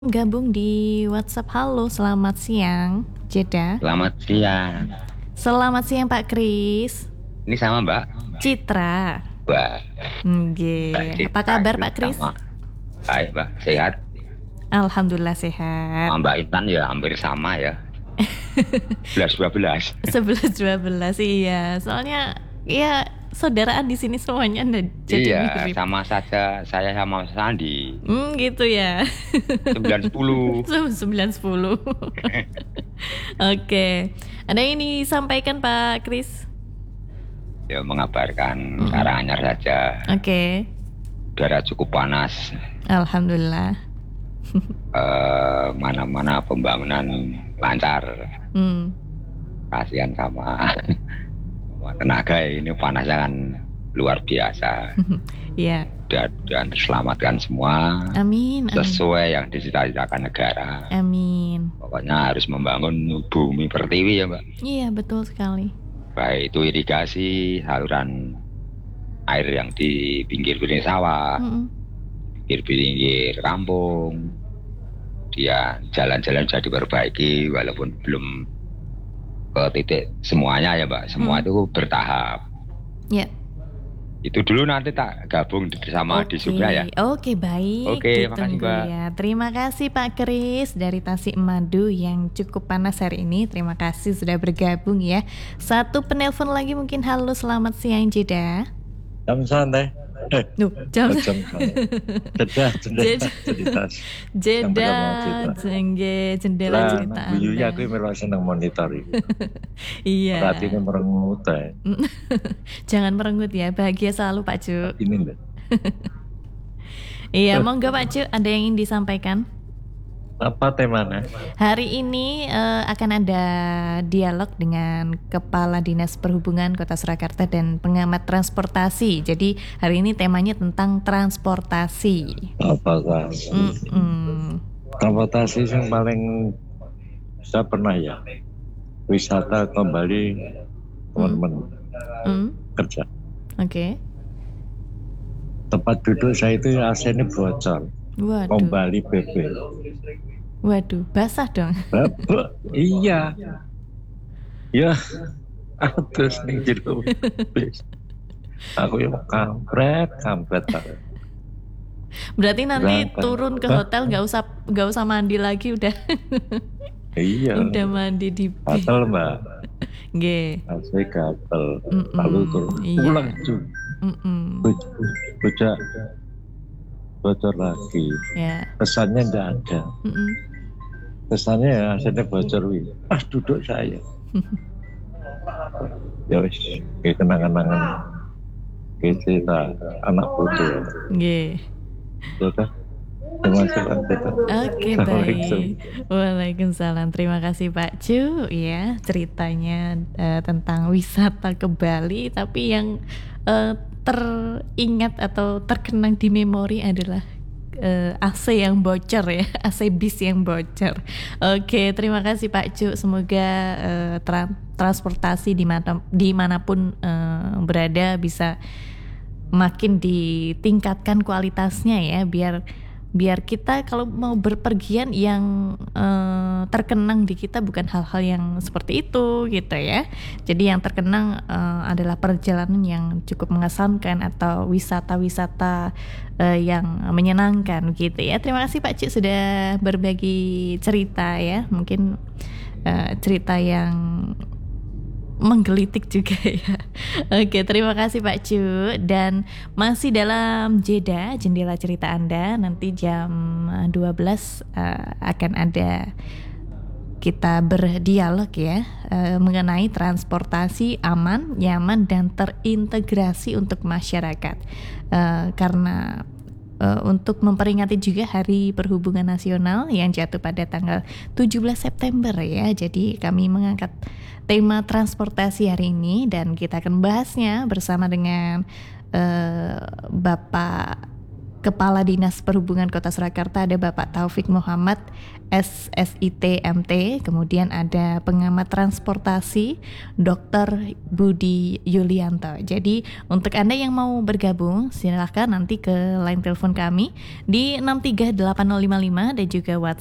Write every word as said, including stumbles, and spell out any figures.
Gabung di WhatsApp. Halo, selamat siang, Jeda. Selamat siang. Selamat siang Pak Kris. Ini sama Mbak Citra. Mbak. Mbak Nggih. Apa Citra kabar itu Pak Kris? sama. Baik Mbak, sehat. Alhamdulillah sehat. Sama Mbak Intan ya hampir sama ya. sebelas dua belas. sebelas dua belas iya. Soalnya ya saudaraan di sini semuanya ada jadi Iya, mirip. sama saja saya sama Mas Sandi. Hmm, gitu ya. sembilan sepuluh. sembilan sepuluh. Oke. Ada yang disampaikan Pak Kris? Ya mengabarkan Mm-mm. cara anyar saja. Oke. Udara cukup panas. Alhamdulillah. Eh, mana-mana pembangunan lancar. Hmm. Kasihan sama sama tenaga ini panasnya kan luar biasa. Iya. Dan, dan terselamatkan semua. Amin, amin. Sesuai yang dicita-citakan negara. Amin. Pokoknya harus membangun bumi pertiwi ya Mbak. Iya, betul sekali. Baik itu irigasi, saluran air yang di pinggir-pinggir sawah, Mm-mm. pinggir-pinggir kampung. Dia jalan-jalan sudah diperbaiki walaupun belum ke titik semuanya ya Mbak. Semua Hmm. itu bertahap. Ya. Itu dulu nanti tak gabung sama Oke. di Subra ya. Oke, baik. Oke, makasih Ditunggu Mbak. ya. Terima kasih Pak Kris dari Tasikmadu yang cukup panas hari ini. Terima kasih sudah bergabung ya. Satu penelpon lagi mungkin. Halo, selamat siang Jeda. Jam santai. Eh, Nuh, jam oh, jam santai. Jeda, jeda, Jeda. cerita. Jeda, Yang jengge, jendela Lah, cerita Bu Yuya aku Anda. memang senang monitor itu. Iya. Berarti ini merengut ya. Jangan merenggut ya. Bahagia selalu Pak Cu. Ini loh. Iya, monggo Pak Cu, ada yang ingin disampaikan? Apa temanya? Hari ini eh, akan ada dialog dengan Kepala Dinas Perhubungan Kota Surakarta dan pengamat transportasi. Jadi hari ini temanya tentang transportasi. Apakah Mm-mm. transportasi yang paling saya pernah ya wisata kembali teman-teman Mm. kerja. Oke. Tempat duduk saya itu A C ini bocor. Waduh, Kembali B B. waduh, basah dong. Bapak, iya. Ya, terus nih jero bis. Aku yang kampret, kampret. Berarti nanti Berangkat. turun ke Hah? hotel nggak usah nggak usah mandi lagi, udah Iya. udah mandi di bis. Gatel mbak, Nggih. asli gatel. Mm-mm, Lalu turun iya. pulang tuh, Mm-mm. bocor, bocor lagi. Ya. Kesannya enggak ada. Mm-mm. Kesannya ya akhirnya bocor wih. Pas duduk saya. Ya wis, kayak kenangan-kenangan. Kayak cerita anak putu. Nggih. Sudah. Terima kasih kita. Oke, baik. Waalaikumsalam. Terima kasih Pak Cu ya ceritanya eh, tentang wisata ke Bali, tapi yang eh, teringat atau terkenang di memori adalah eh, A C yang bocor ya, A C bis yang bocor. Oke, terima kasih Pak Cu. Semoga eh, tra- transportasi dimana, dimanapun eh, berada bisa makin ditingkatkan kualitasnya ya, biar biar kita kalau mau berpergian yang eh, terkenang di kita bukan hal-hal yang seperti itu gitu ya. Jadi yang terkenang eh, adalah perjalanan yang cukup mengesankan atau wisata-wisata eh, yang menyenangkan gitu ya. Terima kasih Pak Cik sudah berbagi cerita ya. Mungkin eh, cerita yang menggelitik juga ya. Oke, terima kasih Pak Cu. Dan masih dalam jeda jendela cerita Anda, nanti jam dua belas uh, akan ada kita berdialog ya uh, mengenai transportasi aman, nyaman dan terintegrasi untuk masyarakat. Uh, karena uh, untuk memperingati juga Hari Perhubungan Nasional yang jatuh pada tanggal tujuh belas September ya. Jadi kami mengangkat tema transportasi hari ini dan kita akan bahasnya bersama dengan uh, Bapak Kepala Dinas Perhubungan Kota Surakarta ada Bapak Taufik Muhammad S S I T M T, kemudian ada pengamat transportasi Doktor Budi Yulianto. Jadi untuk Anda yang mau bergabung silahkan nanti ke line telepon kami di enam tiga delapan nol lima lima dan juga WhatsApp